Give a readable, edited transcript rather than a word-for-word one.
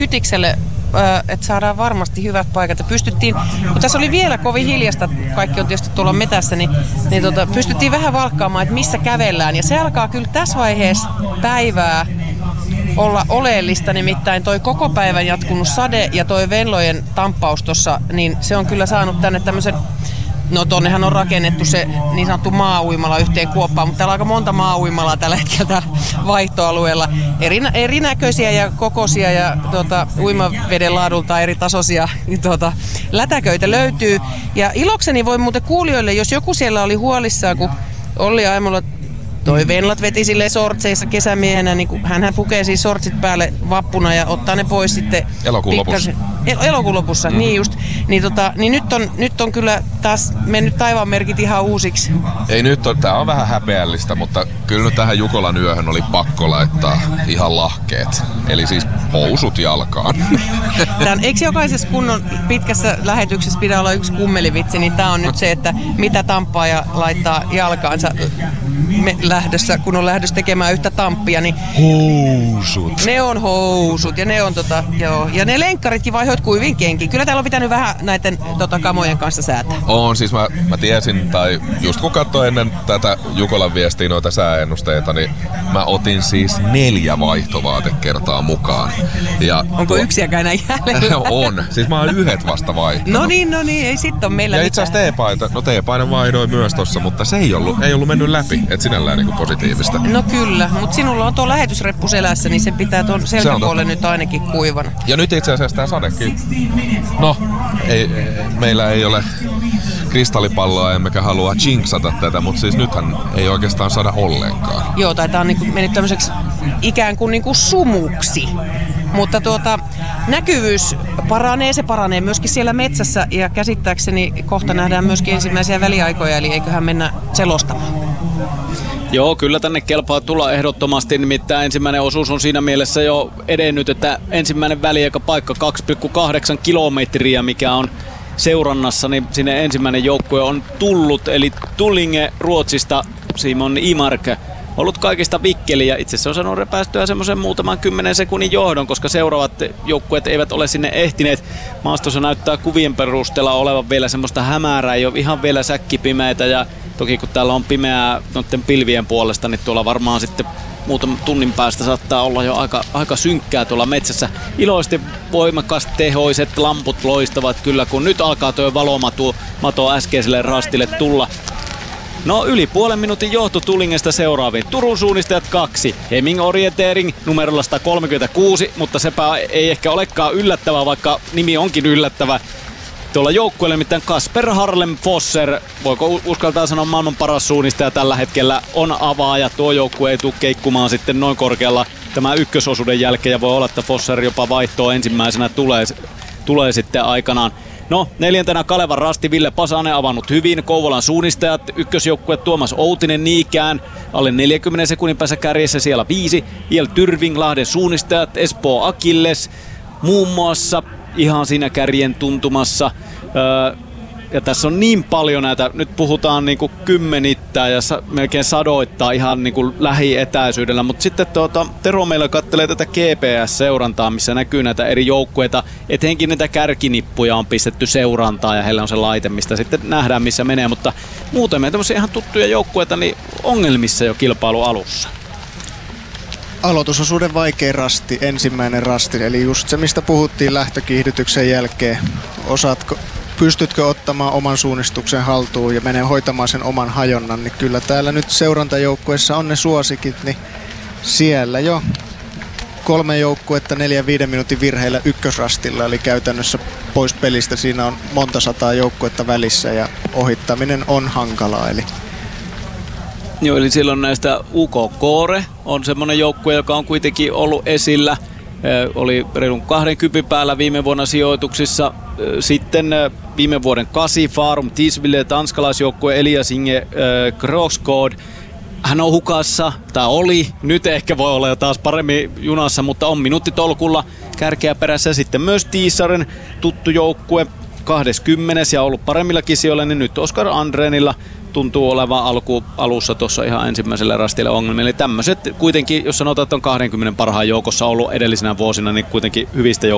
Hytikselle, että saadaan varmasti hyvät paikat. Ja pystyttiin, kun tässä oli vielä kovin hiljasta, kaikki on tietysti tuolla metässä, niin pystyttiin vähän valkkaamaan, että missä kävellään. Ja se alkaa kyllä tässä vaiheessa päivää olla oleellista, nimittäin toi koko päivän jatkunut sade ja toi Venlojen tamppaus tuossa, niin se on kyllä saanut tänne tämmöisen, no tonnehan on rakennettu se niin sanottu maa-uimala yhteen kuoppaan, mutta täällä on aika monta maa-uimalaa tällä hetkellä täällä vaihtoalueella. Erinäköisiä ja kokoisia ja uimaveden laadulta eri tasoisia lätäköitä löytyy. Ja ilokseni voi muuten kuulijoille, jos joku siellä oli huolissaan, kun Olli Aimola toi Venlat veti silleen sortseissa kesämiehenä, niin hänhän pukee siis sortsit päälle vappuna ja ottaa ne pois sitten elokuun lopussa. Elokuun lopussa, niin just. Niin nyt on kyllä taas mennyt taivaanmerkit ihan uusiksi. Ei nyt tää on vähän häpeällistä, mutta kyllä nyt tähän Jukolan yöhön oli pakko laittaa ihan lahkeet. Eli siis housut jalkaan. Eikö jokaisessa kunnon pitkässä lähetyksessä pidä olla yksi kummelivitsi, niin tää on nyt se, että mitä tamppaaja laittaa jalkaansa lähdössä, kun on lähdössä tekemään yhtä tamppia, niin housut. Ne on housut ja ne on joo. Ja ne lenkkaritkin vaihoit kuivin kenkin. Kyllä täällä on pitänyt vähän näiden kamojen kanssa säätää. On, siis mä tiesin, tai just kun katsoin ennen tätä Jukolan viestiä noita sääennusteita, niin mä otin siis 4 vaihtovaatekertaa mukaan. Ja onko yksiäkään enää jäljellä? On, siis mä oon 1 vasta vaihtanut. No niin, ei sit on meillä ja itse asiassa teepaita vaihdoin myös tossa, mutta se ei ollut mennyt läpi. Et sinällään niinku positiivista. No kyllä, mutta sinulla on tuo lähetysreppu selässä, niin se pitää tuon selkäpuolen nyt ainakin kuivana. Ja nyt itse asiassa tää sadekin. No, meillä ei ole kristallipalloa, emmekä halua jinxata tätä, mutta siis nythän ei oikeastaan sada ollenkaan. Joo, tai tää on niinku mennyt tämmöiseksi ikään kuin niinku sumuksi. Mutta näkyvyys paranee, se paranee myöskin siellä metsässä ja käsittääkseni kohta nähdään myöskin ensimmäisiä väliaikoja, eli eiköhän mennä selostamaan. Joo, kyllä tänne kelpaa tulla ehdottomasti, nimittäin ensimmäinen osuus on siinä mielessä jo edennyt, että ensimmäinen väliaikapaikka 2,8 kilometriä, mikä on seurannassa, niin sinne ensimmäinen joukkue on tullut, eli Tullinge Ruotsista, Simon Imark, ollut kaikista vikkeli ja itse asiassa on saanut repäistyä semmoisen muutaman 10 sekunnin johdon, koska seuraavat joukkueet eivät ole sinne ehtineet. Maastossa näyttää kuvien perusteella olevan vielä semmoista hämärää, ei ole ihan vielä säkkipimeitä ja toki kun täällä on pimeää noiden pilvien puolesta, niin tuolla varmaan sitten muutaman tunnin päästä saattaa olla jo aika synkkää tuolla metsässä. Iloisesti voimakas tehoiset lamput loistavat kyllä, kun nyt alkaa tuo valomato äskeiselle rastille tulla. No yli puolen minuutin johto Tullingesta seuraaviin. Turun suunnistajat 2. Hemming Orientering numerolla 136, mutta sepä ei ehkä olekaan yllättävä, vaikka nimi onkin yllättävä. Tuolla joukkueella nimittäin Kasper Harlem Fosser, voiko uskaltaa sanoa maailman paras suunnistaja tällä hetkellä, on avaaja. Tuo joukkue ei tule keikkumaan sitten noin korkealla tämä ykkösosuuden jälkeen ja voi olla, että Fosser jopa vaihtoa ensimmäisenä tulee sitten aikanaan. No, 4. Kalevan rasti Ville Pasanen avannut hyvin. Kouvolan suunnistajat, ykkösjoukkue Tuomas Outinen niikään. Alle 40 sekunnin päässä kärjessä siellä 5. Iel Tyrving, Lahden suunnistajat, Espoo Akilles muun muassa ihan siinä kärjen tuntumassa. Ja tässä on niin paljon näitä, nyt puhutaan niinku kymmenittäin ja melkein sadoittaa ihan niinku lähietäisyydellä, mutta sitten Tero meillä kattelee tätä GPS-seurantaa, missä näkyy näitä eri joukkueita, etenkin näitä kärkinippuja on pistetty seurantaa ja heillä on se laite, mistä sitten nähdään missä menee, mutta muutamia tämmöisiä ihan tuttuja joukkueita niin ongelmissa jo kilpailu alussa. Aloitusosuuden vaikea rasti, ensimmäinen rasti, eli just se mistä puhuttiin lähtökiihdytyksen jälkeen. Pystytkö ottamaan oman suunnistuksen haltuun ja menee hoitamaan sen oman hajonnan, niin kyllä täällä nyt seurantajoukkueessa on ne suosikit, niin siellä jo 3 joukkuetta 4-5 minuutin virheillä ykkösrastilla, eli käytännössä pois pelistä. Siinä on monta sataa joukkuetta välissä ja ohittaminen on hankalaa. Joo, eli silloin näistä UK Kore on semmoinen joukkue, joka on kuitenkin ollut esillä. Oli reilun 20 päällä viime vuonna sijoituksissa. Sitten viime vuoden 8 Farum Tisville, tanskalaisjoukkue Elias Inge Krogsgaard. Hän on hukassa, tai oli, nyt ehkä voi olla jo taas paremmin junassa, mutta on minuuttitolkulla kärkeä perässä. Sitten myös Tiisaren tuttu joukkue 20 ja ollut paremmillakin sijoilla, niin nyt Oskar Andrenilla tuntuu olevan alussa tuossa ihan ensimmäisellä rastilla ongelmia. Eli tämmöiset kuitenkin, jos sanotaan, että on 20 parhaan joukossa ollut edellisinä vuosina, niin kuitenkin hyvistä